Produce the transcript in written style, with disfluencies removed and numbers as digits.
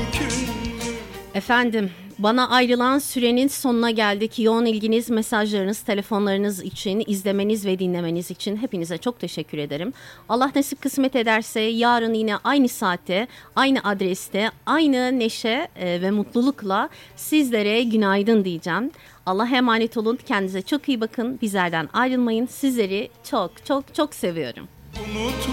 Efendim, bana ayrılan sürenin sonuna geldik. Yoğun ilginiz, mesajlarınız, telefonlarınız için, izlemeniz ve dinlemeniz için hepinize çok teşekkür ederim. Allah nasip kısmet ederse yarın yine aynı saatte, aynı adreste, aynı neşe ve mutlulukla sizlere günaydın diyeceğim. Allah'a emanet olun, kendinize çok iyi bakın, bizlerden ayrılmayın. Sizleri çok çok çok seviyorum.